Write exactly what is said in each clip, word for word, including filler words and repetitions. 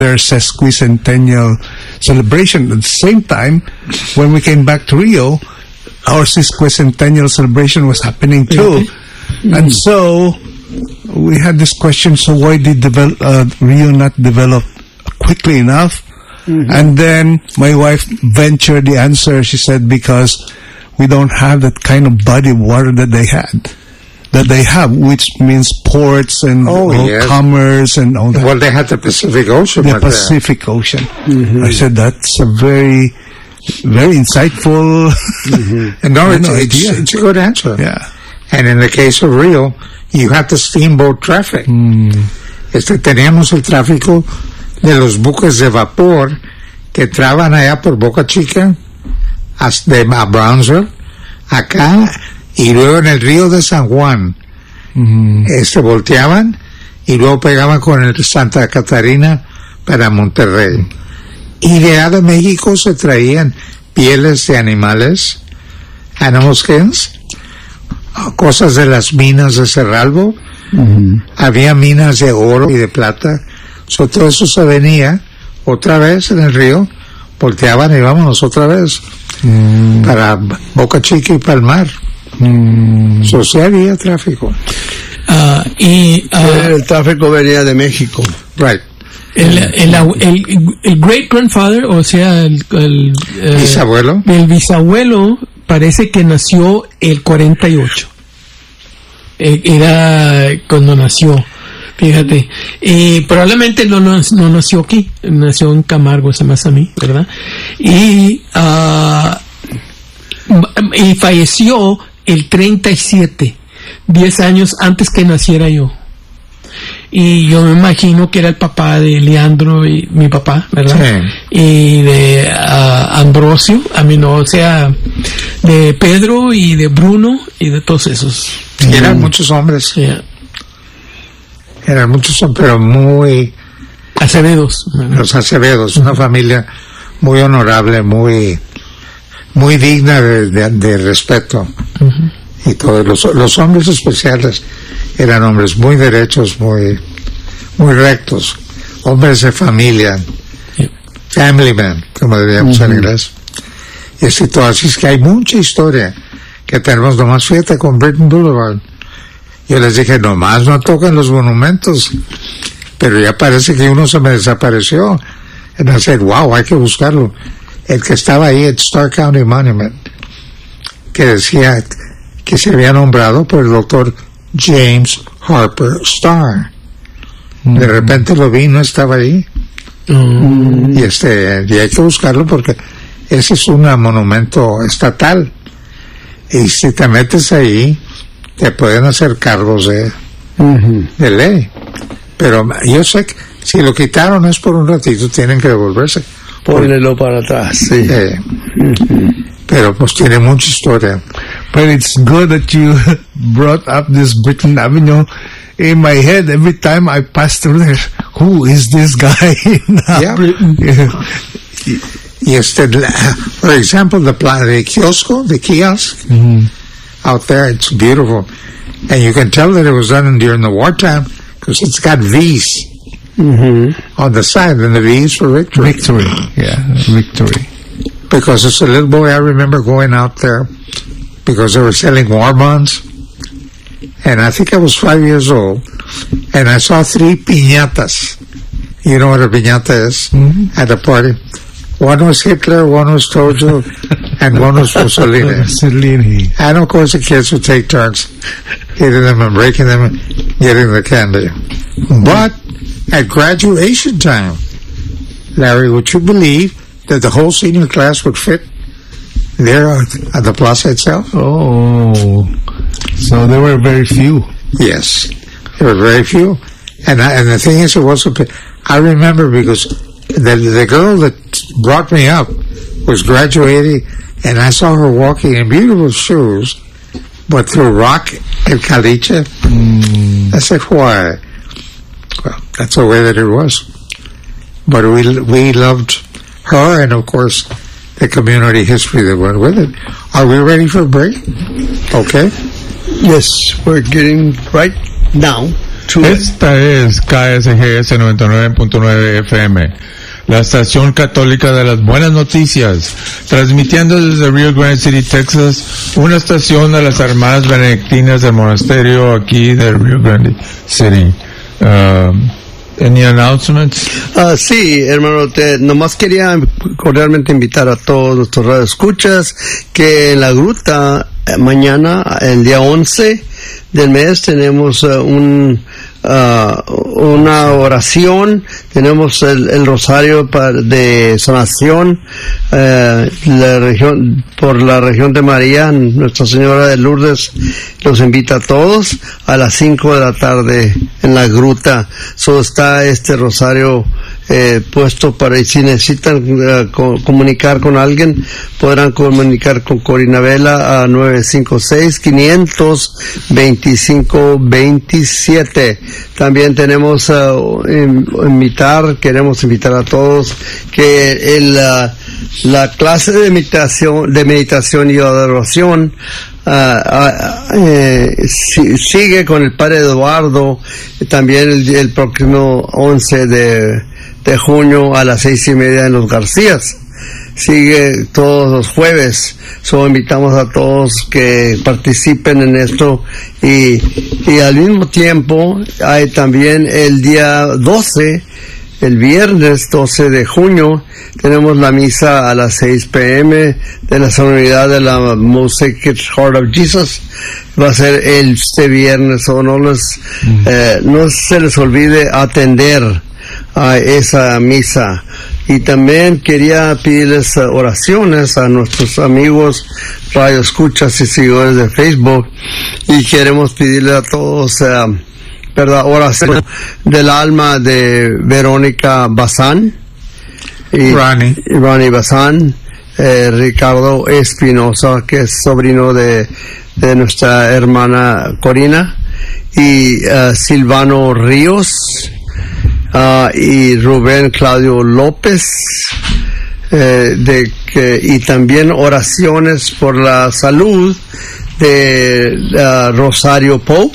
their sesquicentennial celebration. At the same time, when we came back to Rio, our sesquicentennial celebration was happening too. Mm-hmm. And so we had this question, so why did develop, uh, Rio not develop quickly enough? Mm-hmm. And then my wife ventured the answer. She said, because we don't have that kind of body of water that they had. That they have, which means ports and oh, all yes. commerce and all that. Well, they had the Pacific Ocean. The Pacific there. Ocean. Mm-hmm. I said, that's a very, very insightful mm-hmm. and no, it's, no it's, idea. It's a good answer. Yeah. And in the case of Rio, you had the steamboat traffic. Mm. Este, teníamos el tráfico de los buques de vapor que entraban allá por Boca Chica hasta a Brownsville, acá, y luego en el río de San Juan, mm. este, volteaban y luego pegaban con el Santa Catarina para Monterrey. Y de allá de México se traían pieles de animales, animal skins, cosas de las minas de Cerralbo, mm. había minas de oro y de plata, so, todo eso se venía otra vez en el río, volteaban y vámonos otra vez mm. para Boca Chica y Palmar. Mm. So, sí había tráfico. Uh, y uh, el tráfico venía de México. Right. El, el, el, el great grandfather, o sea, el, el, el bisabuelo. El bisabuelo parece que nació el cuarenta y ocho. Era cuando nació. Fíjate, eh, probablemente no, no, no nació aquí, nació en Camargo, se me hace a mí, ¿verdad? Y, uh, y falleció el treinta y siete, diez años antes que naciera yo. Y yo me imagino que era el papá de Leandro y mi papá, ¿verdad? Sí. Y de uh, Ambrosio, a mí no, o sea, de Pedro y de Bruno y de todos esos. Sí, eran mm. muchos hombres. Yeah. Eran muchos, pero muy... Acevedos. Los Acevedos, uh-huh. Una familia muy honorable, muy muy digna de, de, de respeto. Uh-huh. Y todos los, los hombres especiales eran hombres muy derechos, muy muy rectos, hombres de familia, yeah. Family man, como diríamos uh-huh. en inglés. Y así todo, así es que hay mucha historia que tenemos. Nomás fíjate con Britain Boulevard. Yo les dije, nomás no tocan los monumentos, pero ya parece que uno se me desapareció. And I said, wow, hay que buscarlo. El que estaba ahí, el Starr County Monument, que decía que se había nombrado por el doctor James Harper Starr. Mm. De repente lo vi, no estaba ahí. Mm. Y este, y hay que buscarlo porque ese es un monumento estatal. Y si te metes ahí, te pueden hacer cargos de, uh-huh. de ley. Pero yo sé que si lo quitaron es por un ratito, tienen que devolverse. Pónelo para atrás, sí. Eh, uh-huh. Pero pues tiene mucha historia. But it's good that you brought up this Britain Avenue. In my head, every time I pass through there, who is this guy in yeah. Britain? Yeah. Y este, for example, the, the kiosco, the kiosk, mm-hmm. out there, it's beautiful. And you can tell that it was done during the wartime because it's got V's mm-hmm. on the side, and the V's for victory. Victory, yeah, victory. Because as a little boy, I remember going out there because they were selling war bonds. And I think I was five years old. And I saw three piñatas. You know what a piñata is? Mm-hmm. At a party. One was Hitler, one was Tojo, and one was Mussolini. Mussolini. And of course the kids would take turns hitting them and breaking them and getting the candy. But at graduation time, Larry, would you believe that the whole senior class would fit there at the plaza itself? Oh, so there were very few. Yes, there were very few. And I, and the thing is, it was a, I remember because the the girl that brought me up was graduating, and I saw her walking in beautiful shoes, but through rock and caliche. Mm. I said, why? Well, that's the way that it was. But we we loved her, and of course, the community history that went with it. Are we ready for a break? Okay. Yes, we're getting right now to it. Esta es K S G S noventa y nueve punto nueve F M, la estación católica de las buenas noticias, transmitiendo desde Rio Grande City, Texas, una estación de las hermanas benedictinas del monasterio aquí de Rio Grande City. Um, Any announcements? Ah, sí, hermano, te, nomás quería cordialmente invitar a todos nuestros radioescuchas que en la gruta eh, mañana, el día once del mes, tenemos uh, un uh, una oración, tenemos el, el rosario para, de sanación eh, la región, por la región de María. Nuestra Señora de Lourdes los invita a todos a las cinco de la tarde en la gruta. So está este rosario eh, puesto para, y si necesitan uh, co- comunicar con alguien, podrán comunicar con Corina Vela a nueve cinco seis, quinientos, veinticinco, veintisiete. También tenemos uh, invitar, queremos invitar a todos que el, uh, la clase de meditación, de meditación y adoración Uh, uh, eh, si, sigue con el padre Eduardo, también el, el próximo once de, de junio a las seis y media en los Garcías. Sigue todos los jueves. So invitamos a todos que participen en esto, y, y al mismo tiempo hay también el día doce, el viernes doce de junio, tenemos la misa a las seis p m de la solemnidad de la Most Sacred Heart of Jesus. Va a ser el, este viernes, o no les, mm. eh, no se les olvide atender a esa misa. Y también quería pedirles oraciones a nuestros amigos radioescuchas y seguidores de Facebook, y queremos pedirle a todos uh, ¿verdad? Oración del alma de Verónica Bazán y Ronnie, Ronnie Bazán, eh, Ricardo Espinosa, que es sobrino de, de nuestra hermana Corina, y uh, Silvano Ríos, uh, y Rubén Claudio López, eh, de que, y también oraciones por la salud de uh, Rosario Pope,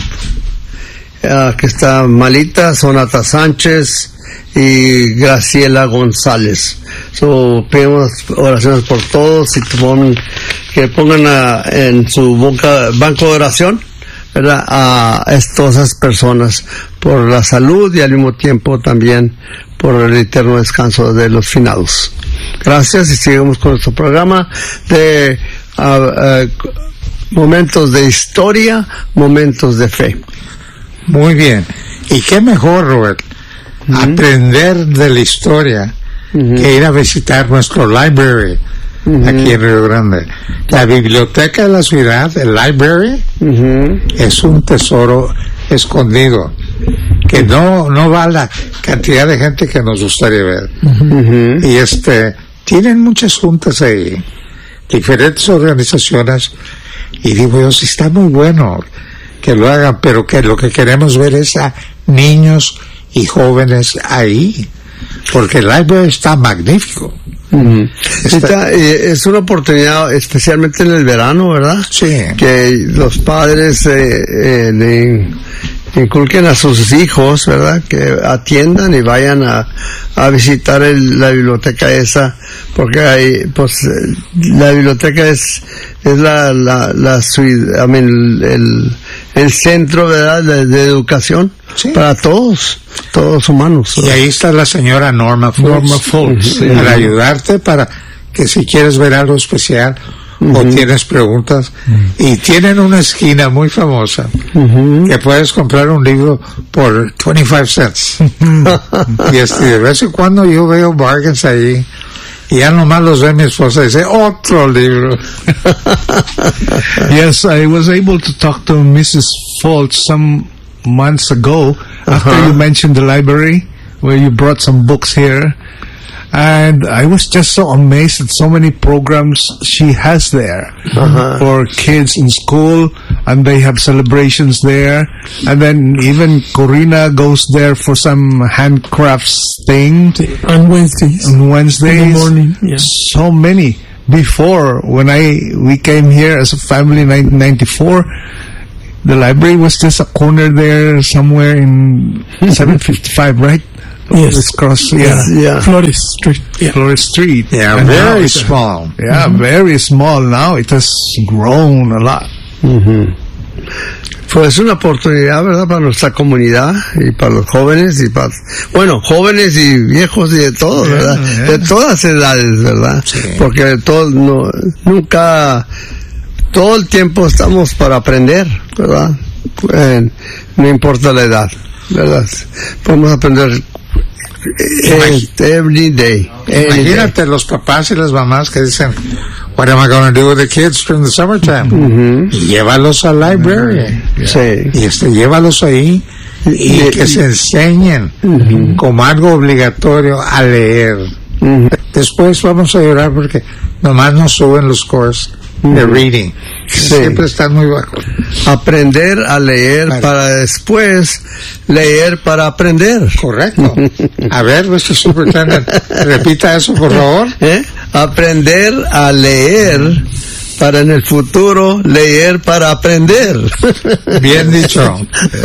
Uh, que está malita, Sonata Sánchez y Graciela González. So, pedimos oraciones por todos, y pongan, que pongan a, en su boca, banco de oración, ¿verdad?, a estas personas por la salud y al mismo tiempo también por el eterno descanso de los finados. Gracias, y seguimos con nuestro programa de uh, uh, momentos de historia, momentos de fe. Muy bien. Y qué mejor, Robert, uh-huh. aprender de la historia uh-huh. que ir a visitar nuestro library uh-huh. aquí en Río Grande. La biblioteca de la ciudad, el library, uh-huh. es un tesoro escondido que no no va a la cantidad de gente que nos gustaría ver. Uh-huh. Y este tienen muchas juntas ahí, diferentes organizaciones, y digo yo, sí, está muy bueno que lo hagan, pero que lo que queremos ver es a niños y jóvenes ahí, porque el library está magnífico. Mm-hmm. Está, está, eh, es una oportunidad, especialmente en el verano, ¿verdad? Sí. Que los padres eh, eh, le inculquen a sus hijos, ¿verdad?, que atiendan y vayan a, a visitar el, la biblioteca esa, porque hay, pues, la biblioteca es, es la, la, la, I mean, el, el centro, ¿verdad?, de, de educación, sí, para todos, todos humanos. Y ahí está la señora Norma Foltz, Norma Foltz, sí, para ayudarte, para que si quieres ver algo especial, uh-huh, o tienes preguntas, uh-huh, y tienen una esquina muy famosa, uh-huh, que puedes comprar un libro por veinticinco cents. Y este, de vez en cuando yo veo bargains ahí, y ya nomás los ve mi esposa y dice, otro libro. Yes, I was able to talk to Missus Foltz some months ago, uh-huh, after you mentioned the library, where you brought some books here. And I was just so amazed at so many programs she has there, uh-huh, for kids in school, and they have celebrations there. And then even Corina goes there for some handcrafts thing on Wednesdays. On Wednesdays, in the morning. Yeah. So many. Before, when I we came here as a family in nineteen ninety-four, the library was just a corner there somewhere in seven fifty-five, right? Yes. It's cross, yeah. Yeah. Flores Street. Yeah. Flores Street. Yeah, And now very it's- small. Yeah, very small. Now it has grown a lot. Pues es una oportunidad, ¿verdad? Para nuestra comunidad y para los jóvenes y para, bueno, jóvenes y viejos y de todos, Yeah, ¿verdad? yeah. De todas edades, ¿verdad? Sí. Porque todos, no, nunca, todo el tiempo estamos para aprender, ¿verdad? Eh, no importa la edad, ¿verdad? Podemos aprender eh, every day. Every day. Imagínate los papás y las mamás que dicen, what am I going to do with the kids during the summertime? Ujú. Llévalos al library. Sí. Y este, llévalos ahí y Y- que se enseñen como algo obligatorio a leer. Ujú. Después vamos a llorar porque nomás nos suben los scores de reading. Sí. Siempre están muy bajos. Aprender a leer Vale. para después leer para aprender. Correcto. A ver, mister Superintendent, repita eso, por favor. ¿Eh? Aprender a leer para en el futuro leer para aprender. Bien dicho.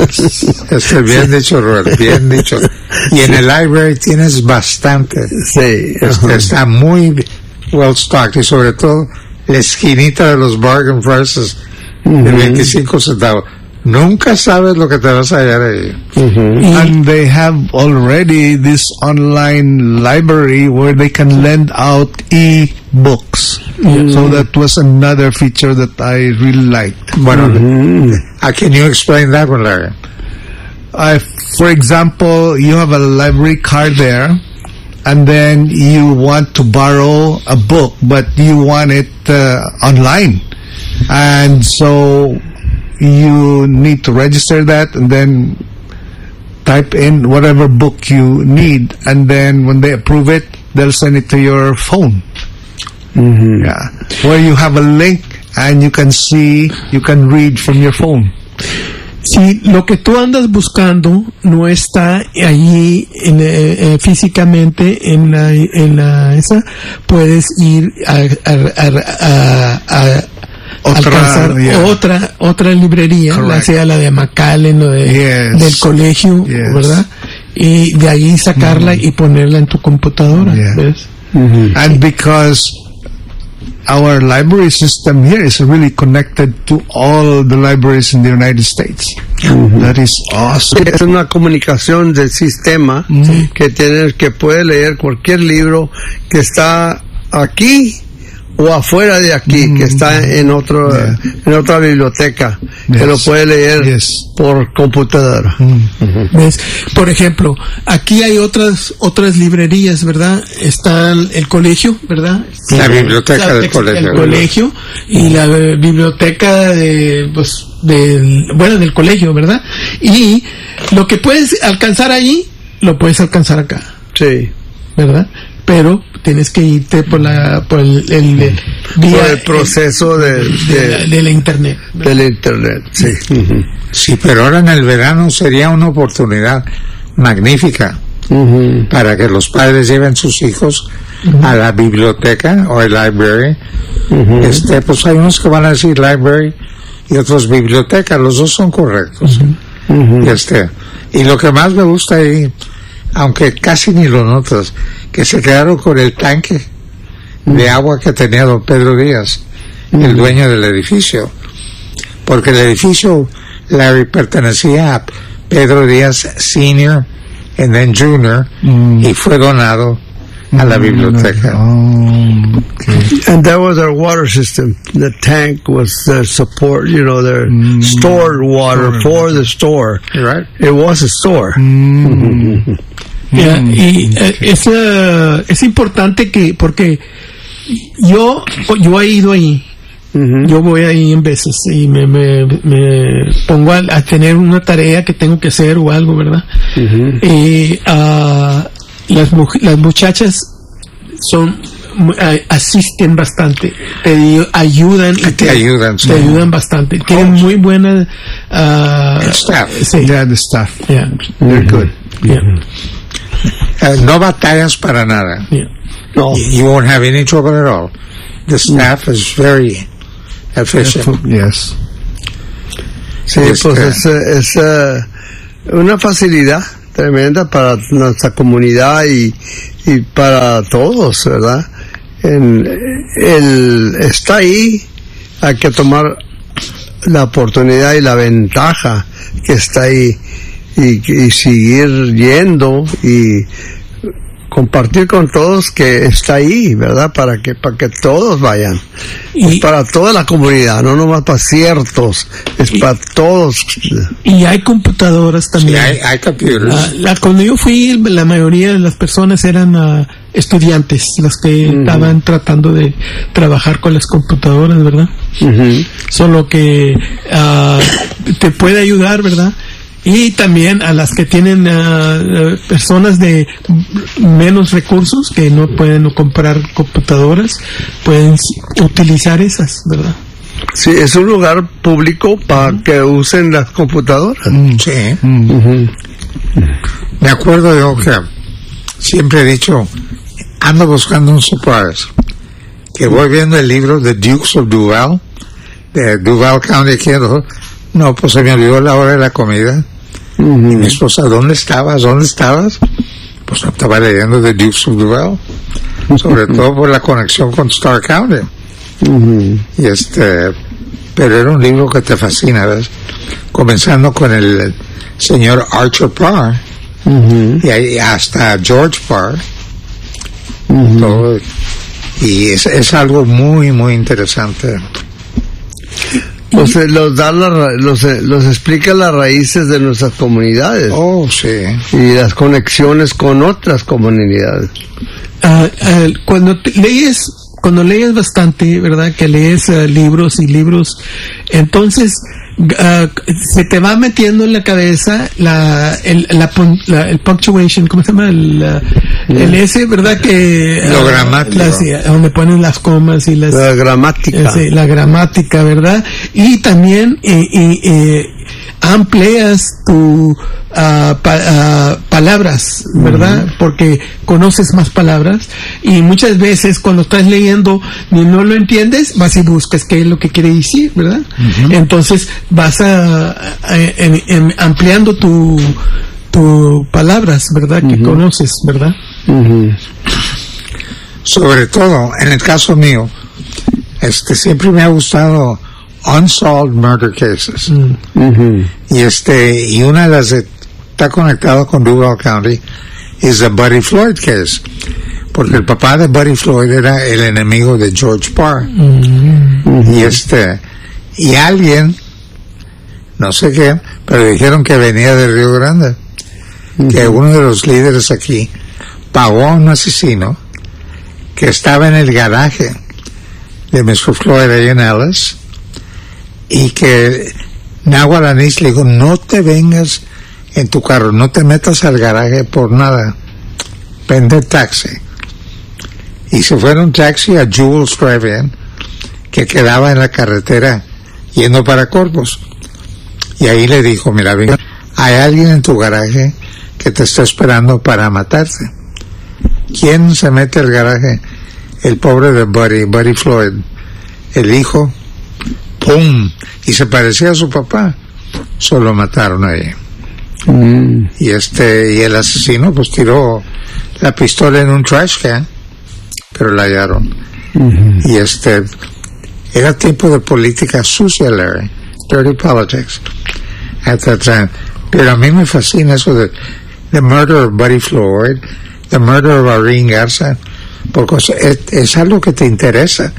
Este, bien dicho, Robert, bien dicho. Y en el library tienes bastante. Sí. Este, está muy well stocked y sobre todo la esquinita de los bargain prices de veinticinco centavos. Nunca sabes lo que te vas a hallar ahí. And they have already this online library where they can lend out e-books. So that was another feature that I really liked. Bueno, how can you explain that one, Larry? Uh, for example, you have a library card there, and then you want to borrow a book, but you want it uh, online. And so you need to register that and then type in whatever book you need, and then when they approve it, they'll send it to your phone. Yeah, where you have a link and you can see, you can read from your phone. Si lo que tú andas buscando no está allí en, eh, eh, físicamente en la, en la esa, puedes ir a, a, a, a, a Otra, alcanzar yeah. otra otra librería, Correct. ya sea la de McAllen o de, Yes. del colegio, Yes. ¿verdad? Y de ahí sacarla y ponerla en tu computadora, Yeah. ¿ves? And because our library system here is really connected to all the libraries in the United States. That is awesome. Es una comunicación del sistema que tiene, que puede leer cualquier libro que está aquí o afuera de aquí, que está en otro, Yeah. en otra biblioteca, que Yes. lo puede leer Yes. por computadora. ¿Ves? Por ejemplo, aquí hay otras otras librerías, ¿verdad? Está el, el colegio, ¿verdad? La biblioteca La- del el colegio. colegio y la eh, biblioteca de, pues, del, bueno, del colegio, ¿verdad? Y lo que puedes alcanzar ahí, lo puedes alcanzar acá, Sí. ¿verdad? Pero tienes que irte por la, por el, el, el- vía- Por el proceso de, de, la, de, de la internet. ¿verdad? del internet, sí. Sí, pero ahora en el verano sería una oportunidad magnífica Ujú. para que los padres lleven sus hijos a la biblioteca o el library. Este, pues hay unos que van a decir library y otros biblioteca, los dos son correctos. Y este, y lo que más me gusta ahí, aunque casi ni lo notas, que se quedaron con el tanque de agua que tenía don Pedro Díaz, el dueño del edificio, porque el edificio, Larry, pertenecía a Pedro Díaz Senior and then Junior, y fue donado a la biblioteca. Oh, okay. And that was their water system. The tank was their support, you know, their stored water Stored. for the store. Right? It was a store. Ya, y eh, es, eh, es importante que, porque yo, yo he ido ahí, yo voy ahí en veces y me, me, me pongo a, a tener una tarea que tengo que hacer o algo, ¿verdad? Y ah, las, muj- las muchachas son mu- a- asisten bastante, te di- ayudan y Te ayudan, sí. te ayudan bastante, tienen muy buena ah, Staff. sí, Yeah, the staff. yeah, They're good. yeah, Eh, no batallas para nada. yeah. No. You won't have any trouble at all. The staff is very efficient. Yes. Sí, Este, pues es, es uh, una facilidad tremenda para nuestra comunidad y, y para todos, ¿verdad? En, el, está ahí, hay que tomar la oportunidad y la ventaja que está ahí y, y seguir yendo y compartir con todos que está ahí, ¿verdad? Para que para que todos vayan. Y- es para toda la comunidad, no nomás para ciertos, es Y- para todos. Y hay computadoras sí, también. hay, hay computers. Ah, la- cuando yo fui, la mayoría de las personas eran ah, estudiantes, los que Ujú. estaban tratando de trabajar con las computadoras, ¿verdad? Ujú. Solo que ah, te puede ayudar, ¿verdad? Y también a las que tienen ah, eh, personas de menos recursos que no pueden comprar computadoras, pueden s- utilizar esas, ¿verdad? Sí, es un lugar público para que usen las computadoras. Sí. Ujú. Me acuerdo yo que siempre he dicho, ando buscando un surprise. Que voy viendo el libro The Dukes of Duval, de Duval County, aquí en Ojo- no, pues se me olvidó la hora de la comida. Y mi esposa, ¿dónde estabas? ¿Dónde estabas? Pues estaba leyendo The Dukes of Duval, sobre todo por la conexión con Stark County. Ujú. Y este, pero era un libro que te fascina, ¿ves? Comenzando con el señor Archer Parr, Ujú. y ahí hasta George Parr, Ujú. todo, y es, es algo muy, muy interesante. Pues eh, los da la ra- los, eh, los explica las raíces de nuestras comunidades Oh, sí. y las conexiones con otras comunidades. Ah, ah, cuando te- lees cuando lees bastante, ¿verdad? Que lees ah, libros y libros, entonces ah, se te va metiendo en la cabeza la el, la, pun- la- el punctuation, ¿cómo se llama? El, ah, el S, ¿verdad? Que Lo ah, gramático. las- donde ponen las comas y las La gramática. Sí, la gramática, ¿verdad? Y también eh, eh, eh, amplias tu ah, pa- ah, palabras, ¿verdad? Porque conoces más palabras y muchas veces cuando estás leyendo y no lo entiendes, vas y buscas qué es lo que quiere decir, ¿verdad? Entonces vas a, a- en- en- ampliando tu tu palabras, ¿verdad? Que conoces, ¿verdad? Ujú. Sobre todo, en el caso mío, este, siempre me ha gustado unsolved murder cases. Ujú. Y este, y una de las que está conectada con Duval County es the Buddy Floyd case. Porque el papá de Buddy Floyd era el enemigo de George Parr. Y este, y alguien, no sé qué, pero dijeron que venía de Río Grande. Que uno de los líderes aquí pagó a un asesino que estaba en el garaje de mister Floyd ahí en Ellis, y que Nahuatl Anís le dijo, no te vengas en tu carro, no te metas al garaje por nada, vende taxi. Y se fue en un taxi a Jules Drive-In, que quedaba en la carretera yendo para Corpus. Y ahí le dijo, mira, venga, hay alguien en tu garaje que te está esperando para matarte. ¿Quién se mete al garaje? El pobre de Buddy, Buddy Floyd, el hijo, ¡pum! Y se parecía a su papá. Solo mataron ahí. Mm. Y este, y el asesino pues tiró la pistola en un trash can, pero la hallaron. Y este, era tiempo de política sucia, Larry. Dirty politics. At that time. Pero a mí me fascina eso de the murder of Buddy Floyd, the murder of Irene Garza, porque es, es algo que te interesa.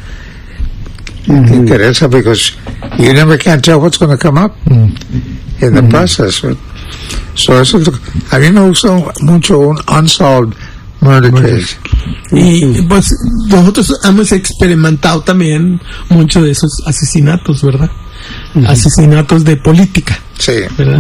Te interesa because you never can tell what's going to come up in the process. So eso es lo- a mí me gusta mucho un unsolved murder case. Y pues nosotros hemos experimentado también mucho de esos asesinatos, ¿verdad? Asesinatos de política, Sí. ¿verdad?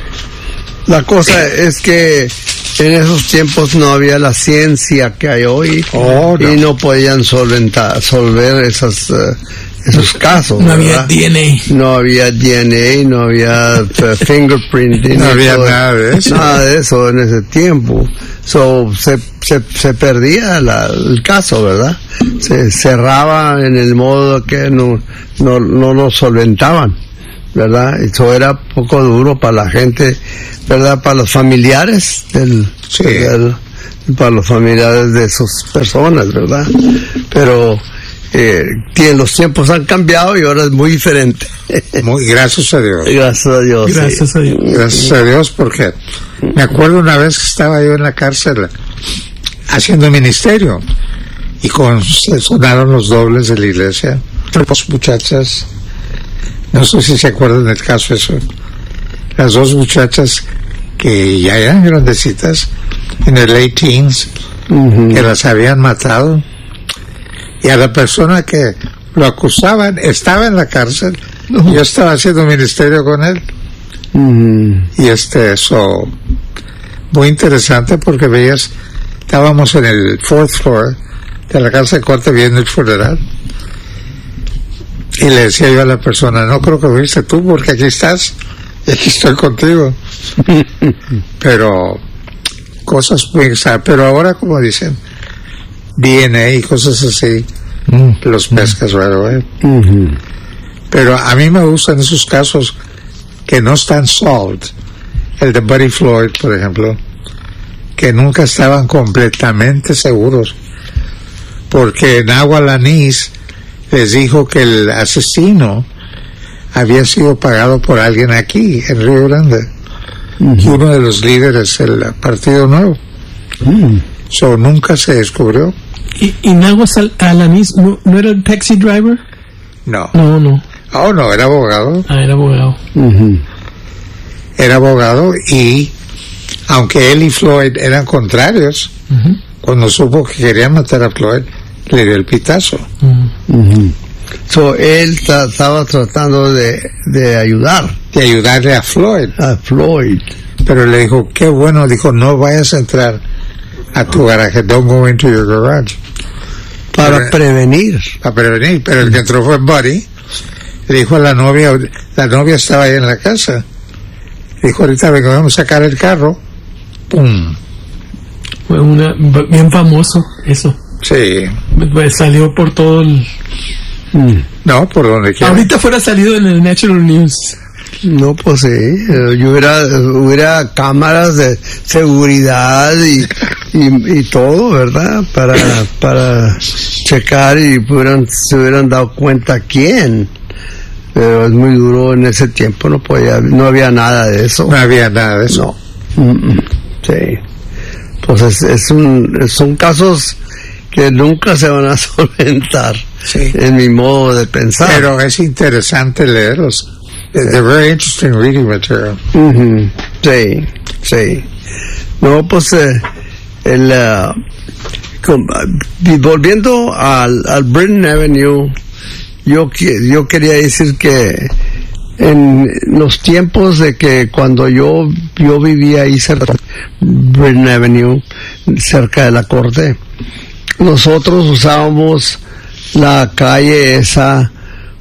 La cosa es que en esos tiempos no había la ciencia que hay hoy Oh, no. y no podían solventar, solver esas, eh, esos casos. No había ¿verdad? D N A. No había D N A, no había eh, fingerprinting. No y había todo- nada de eso. Nada de eso en ese tiempo. So, se, se, se perdía la- el caso, ¿verdad? Se cerraba en el modo que no, no, no lo solventaban. ¿verdad? Eso era poco duro para la gente, ¿verdad? Para los familiares del, Sí. del- para los familiares de esas personas, ¿verdad? Pero eh, tie- los tiempos han cambiado y ahora es muy diferente. Muy, gracias a Dios. Gracias a Dios. sí. Gracias a Dios. Gracias a Dios, porque me acuerdo una vez que estaba yo en la cárcel haciendo ministerio y con, se sonaron los dobles de la iglesia. Dos muchachas, no sé si se acuerdan del caso eso, las dos muchachas que ya eran grandecitas, en el late teens, Ujú. que las habían matado, y a la persona que lo acusaban estaba en la cárcel. Yo estaba haciendo ministerio con él. Ujú. Y este, eso, muy interesante porque veías, estábamos en el fourth floor de la casa de corte viendo el funeral. Y le decía yo a la persona, no creo que lo viste tú porque aquí estás y aquí estoy contigo. Pero, cosas muy extrañas. Pero ahora, como dicen, D N A y cosas así, los pescas right away. Ujú. Pero a mí me gustan esos casos que no están solved. El de Buddy Floyd, por ejemplo, que nunca estaban completamente seguros. Porque en Agualanís les dijo que el asesino había sido pagado por alguien aquí, en Río Grande. Y uno de los líderes del Partido Nuevo. Mm. So, nunca se descubrió. ¿Y, y Nahuas Al- Alanis no, no era el taxi driver? No. No, no. Oh, no, era abogado. Ah, era abogado. Ujú. Era abogado y, aunque él y Floyd eran contrarios, Ujú. cuando supo que querían matar a Floyd, le dio el pitazo. Mm. Ujú. So, él ta- estaba tratando de, de ayudar De ayudarle a Floyd. a Floyd. Pero le dijo, qué bueno, dijo, no vayas a entrar a tu garaje, don't go into your garage. Para Pero- prevenir. Para prevenir, pero el que entró fue Buddy. Le dijo a la novia, la novia estaba ahí en la casa. Le dijo, ahorita vengo, vamos a sacar el carro. Pum. Fue una, bien famoso eso. Sí. Pues salió por todo el... Mm. No, por donde quiera. Ahorita fuera salido en el National News. No, pues sí, eh, yo hubiera, hubiera cámaras de seguridad y, y, y todo, ¿verdad? Para, para checar y pudieran, se hubieran dado cuenta quién. Pero es muy duro en ese tiempo, no podía, no había nada de eso. No había nada de eso. No. Mm, mm. Sí. Pues es, es un, son casos que nunca se van a solventar. Sí. En mi modo de pensar. Pero es interesante leerlos. They're very interesting reading material. Ujú. Sí, sí. No, pues eh, el ah, com- y volviendo al, al Britain Avenue, yo qui- yo quería decir que en los tiempos de que cuando yo yo vivía ahí cerca de Britain Avenue, cerca de la corte, nosotros usábamos la calle esa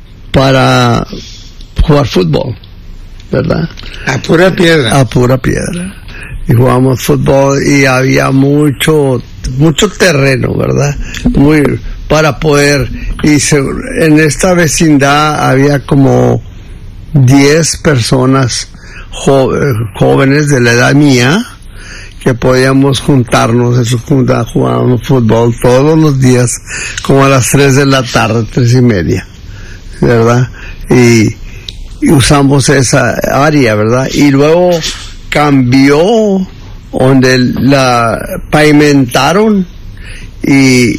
para jugar fútbol, ¿verdad? A pura piedra. A pura piedra. Y jugábamos fútbol y había mucho, mucho terreno, ¿verdad? Muy, para poder, y se- en esta vecindad había como diez personas jo- jóvenes de la edad mía que podíamos juntarnos, eso, junta- jugábamos fútbol todos los días, como a las tres de la tarde, tres y media, ¿verdad? Y, y usamos esa área, ¿verdad? Y luego cambió donde la pavimentaron y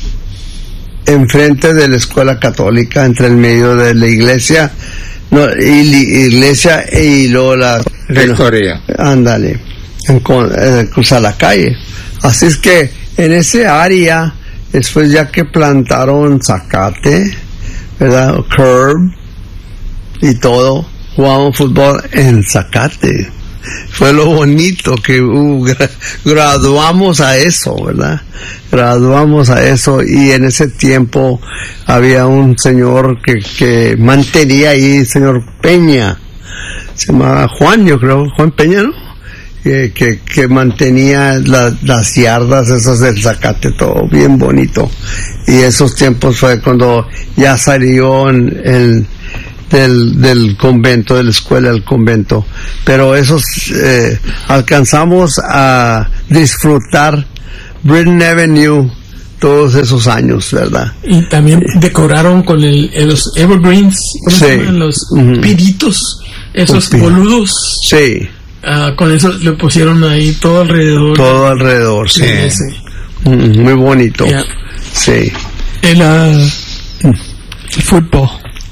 enfrente de la escuela católica, entre el medio de la iglesia, no, y la iglesia y luego la Rectoría. ándale, en, con- eh, cruzar la calle. Así es que en ese área, después ya que plantaron zacate, ¿verdad? Curb y todo, jugábamos fútbol en zacate. Fue lo bonito que uh, gra- graduamos a eso, ¿verdad? Graduamos a eso y en ese tiempo había un señor que, que mantenía ahí, señor Peña, se llamaba Juan, yo creo, Juan Peña, ¿no? Que, que, que mantenía la- las yardas esas del zacate, todo bien bonito. Y esos tiempos fue cuando ya salió en el del, del convento, de la escuela del convento. Pero esos, eh, alcanzamos a disfrutar Britain Avenue todos esos años, ¿verdad? Y también decoraron con el, el- los evergreens, ¿cómo Sí. se llaman? Los Ujú. piritos, esos Los pi- boludos. Sí, Ah, con eso le pusieron ahí todo alrededor. todo alrededor, sí. de ese. Mm, muy bonito. Ya. Sí. El ah, fútbol.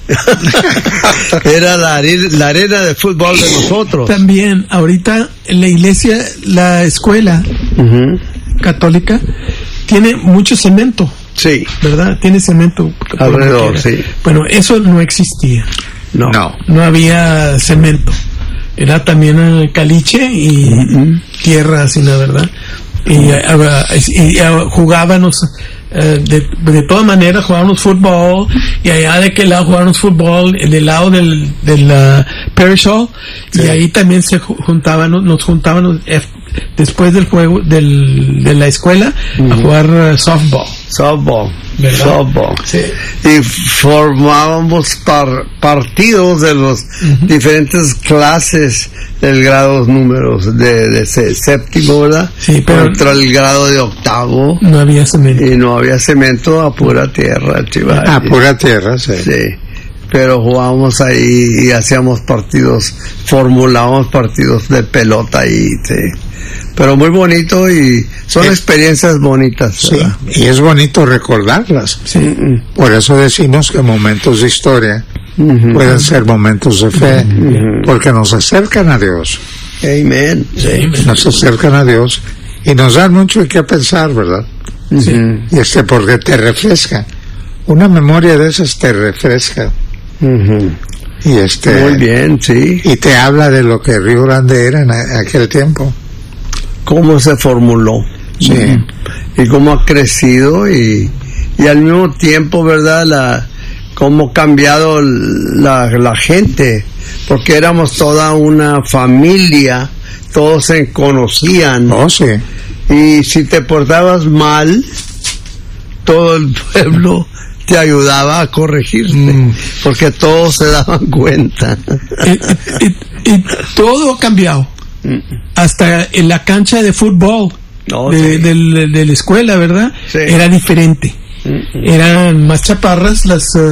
Era la, are- la arena de fútbol de nosotros. También, ahorita en la iglesia, la escuela Ujú. católica tiene mucho cemento, Sí, ¿verdad? Tiene cemento por Alrededor, donde quiera. sí. Bueno, eso no existía. no. No. No había cemento. Era también eh, caliche y tierra, así, la verdad. Y, ah, y, ah, jugábamos eh, de, de todas maneras, jugábamos fútbol, y allá de aquel lado jugábamos fútbol, del lado del, del uh, Parish Hall, y ahí también se ju- juntaban, nos juntaban eh, después del juego del, de la escuela a jugar uh, softball. Softball. ¿Verdad? Softball. Sí. Y formábamos par- partidos de los diferentes clases del grado números de, de sé- séptimo, ¿verdad? Sí, pero- contra el grado de octavo, No había cemento. y no había cemento, a pura tierra, chival. A pura tierra, sí. Sí, pero jugábamos ahí y hacíamos partidos, formulábamos partidos de pelota ahí, sí. Pero muy bonito, y son Es- experiencias bonitas, Sí, ¿verdad? y es bonito recordarlas. Por eso decimos que momentos de historia Ujú. pueden ser momentos de fe, porque nos acercan a Dios, Amen. nos acercan a Dios y nos dan mucho en qué pensar, ¿verdad? Ujú. Y este, porque te refresca. Una memoria de esas te refresca. Ujú. Y este, Muy bien, sí. y te habla de lo que Río Grande era en a- aquel tiempo. Cómo se formuló. Sí. Y cómo ha crecido, y, y al mismo tiempo, ¿verdad? La, cómo ha cambiado la, la gente, porque éramos toda una familia, todos se conocían, Oh, sí. y si te portabas mal, todo el pueblo te ayudaba a corregirte, porque todos se daban cuenta. y, y- y todo ha cambiado. Hasta en la cancha de fútbol No, de, sí. del- de la escuela, ¿verdad? Sí. Era diferente. Eran más chaparras las, uh,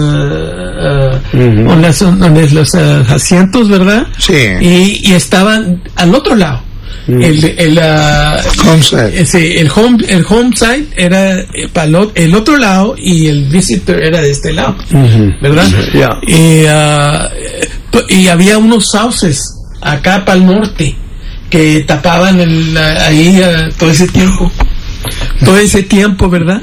uh, Ujú. o las, donde los uh, asientos, ¿verdad? Sí. Y, y estaban al otro lado. El, el, uh, Homestead. ese, el home, el home side era eh, para el, o- el otro lado, y el visitor era de este lado, ¿verdad? Ya. Y, uh, y había unos sauces acá para el norte que tapaban el, la- ahí uh, todo ese tiempo, todo ese tiempo, ¿verdad?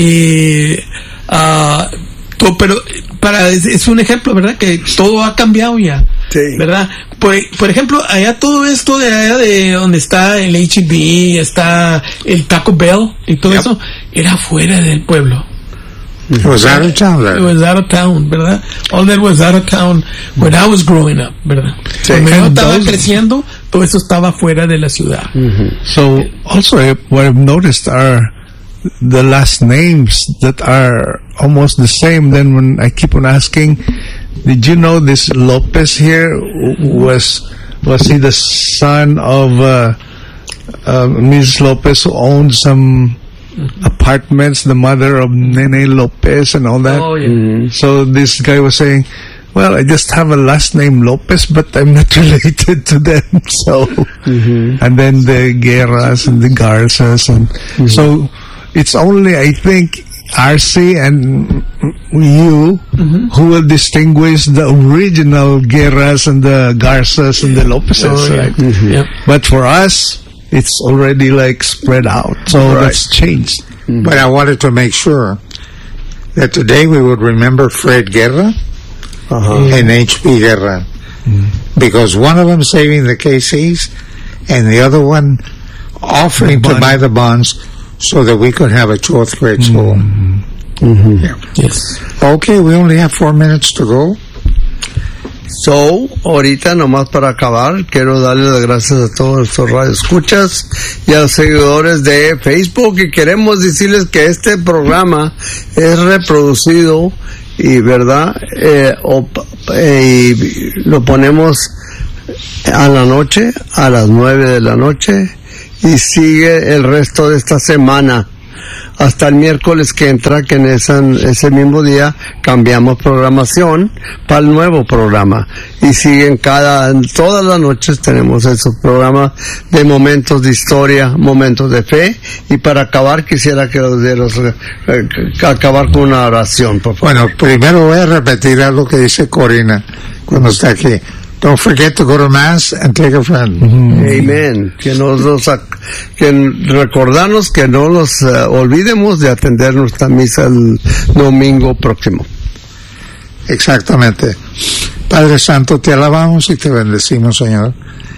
Y ah, to- pero para es, es un ejemplo, ¿verdad? Que todo ha cambiado ya, Sí. ¿verdad? Por, por ejemplo, allá todo esto de allá de donde está el H E B, está el Taco Bell y todo Yep. eso, era fuera del pueblo. It was out of town It there. was out of town, ¿verdad? All that was out of town when I was growing up, ¿verdad? Sí. Cuando yo And estaba those- creciendo, todo eso estaba fuera de la ciudad. So also I- what I've noticed are the last names that are almost the same. Then when I keep on asking, did you know this Lopez here was was he the son of uh, uh, Miz Lopez, who owned some apartments, the mother of Nene Lopez and all that? Oh, yeah. So this guy was saying, well, I just have a last name Lopez, but I'm not related to them. So, and then the Guerras and the Garzas, and so it's only, I think, R C and you who will distinguish the original Guerras and the Garzas and the Lopezes, Oh, yeah. right? Yep. But for us, it's already like spread out. So Right. that's changed. But I wanted to make sure that today we would remember Fred Guerra Ajá. and H P Guerra, because one of them saving the K Cs and the other one offering to Bond. buy the bonds so that we could have a twelfth grade school. Yeah. Yes. Okay, we only have four minutes to go. So, ahorita nomás para acabar, quiero darle las gracias a todos nuestros radioescuchas y a los seguidores de Facebook, y queremos decirles que este programa es reproducido y verdad, eh, o, eh, y lo ponemos a la noche, a las nueve de la noche, y sigue el resto de esta semana hasta el miércoles que entra, que en esa, ese mismo día cambiamos programación para el nuevo programa, y siguen cada, todas las noches tenemos esos programas de momentos de historia, momentos de fe. Y para acabar quisiera que los de los eh, acabar con una oración, por favor. Bueno, primero voy a repetir algo que dice Corina cuando está aquí. Don't forget to go to Mass and take a friend. Amen. Que nos los, que recordarnos que no nos uh, olvidemos de atender nuestra misa el domingo próximo. Exactamente. Padre Santo, te alabamos y te bendecimos, Señor.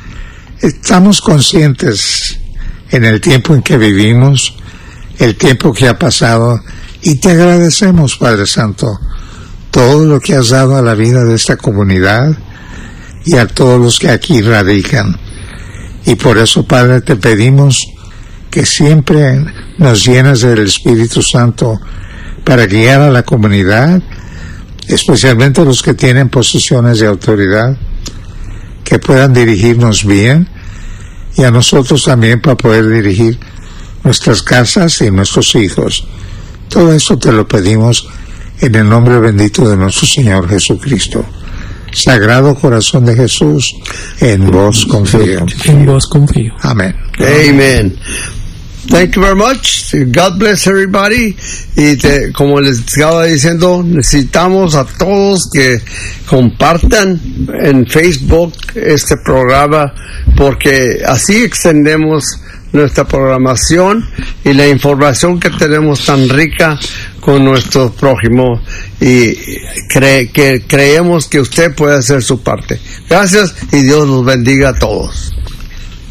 Estamos conscientes en el tiempo en que vivimos, el tiempo que ha pasado, y te agradecemos, Padre Santo, todo lo que has dado a la vida de esta comunidad y a todos los que aquí radican. Y por eso, Padre, te pedimos que siempre nos llenes del Espíritu Santo para guiar a la comunidad, especialmente los que tienen posiciones de autoridad, que puedan dirigirnos bien, y a nosotros también para poder dirigir nuestras casas y nuestros hijos. Todo eso te lo pedimos en el nombre bendito de nuestro Señor Jesucristo. Sagrado Corazón de Jesús, en vos confío. En vos confío. Amén. Amen. Thank you very much. God bless everybody. Y te, como les estaba diciendo, necesitamos a todos que compartan en Facebook este programa, porque así extendemos nuestra programación y la información que tenemos tan rica con nuestro prójimo, y cre que creemos que usted puede hacer su parte. Gracias y Dios los bendiga a todos.